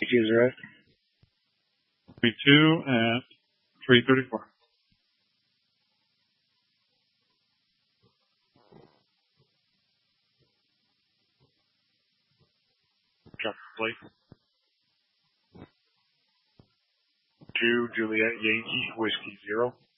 teams are at. 32 at 334. Drop the plate. 2 Juliet Yankee Whiskey 0.